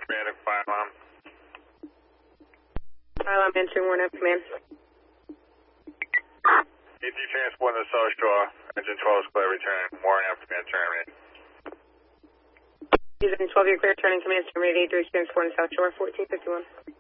command at fire alarm. Fire alarm answering warrant up command. ET transport in the South Shore. Engine 12 is clear, return. Warrant up command terminated. Using 12, you're clear, turning command terminated. 83 transport in South Shore, 1451.